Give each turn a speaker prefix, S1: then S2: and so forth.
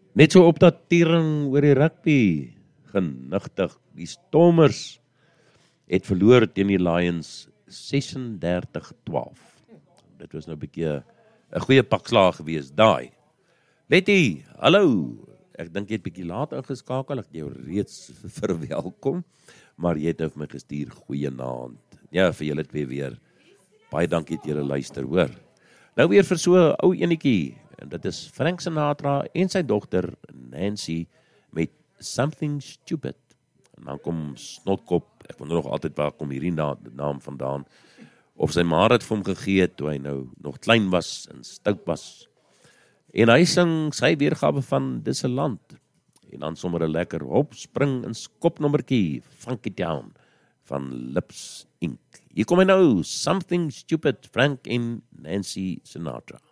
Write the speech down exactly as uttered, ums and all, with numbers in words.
S1: Net so opdatering oor die rugby, genigtig, die Stormers het verloor teen die Lions sesendertig twaalf. Dit was nou 'n bietjie 'n goeie pakslaag gewees, daai. Letty, hallo. Ek dink jy het bietjie laat ingeskakel, ek het jou reeds verwelkom, maar jy het nou vir my gestuur goeienaand. Ja, vir julle twee weer. Baie dankie dat julle luister, hoor. Nou weer vir so 'n ou enetjie, en dit is Frank Sinatra en sy dogter Nancy met Something Stupid. En dan kom Snotkop, ek wonder nog altyd waar kom hierdie na, naam vandaan, of sy ma het vir hom gegee toe hy nou nog klein was en stout was. En hy sing sy weergawe van Dis 'n Land. En dan sommer 'n lekker hop, spring en skopnommertjie, Funky Town, van Lips Incorporated. Hier kom hy nou, Something Stupid, Frank en Nancy Sinatra.